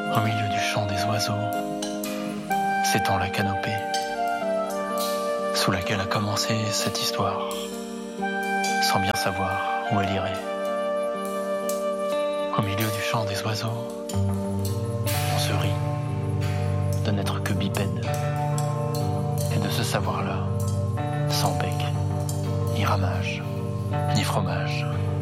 Au milieu du chant des oiseaux, s'étend la canopée, sous laquelle a commencé cette histoire, sans bien savoir où elle irait. Au milieu du chant des oiseaux, on se rit de n'être que bipède, et de ce savoir-là, sans bec, ni ramage, ni fromage.